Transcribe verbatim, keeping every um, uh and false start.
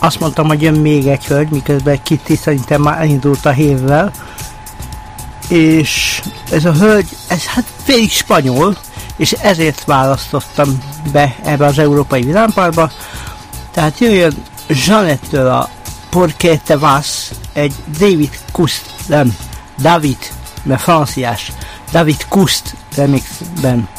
azt mondtam, hogy jön még egy hölgy, miközben Kitty szerintem már elindult a hévvel, és ez a hölgy, ez hát félig spanyol, és ezért választottam be ebbe az Európai Vidámparkba. Tehát jöjjön Jeanette-től a Porque te vas, egy David Kust, nem, David, mert franciás, David Kust remixben.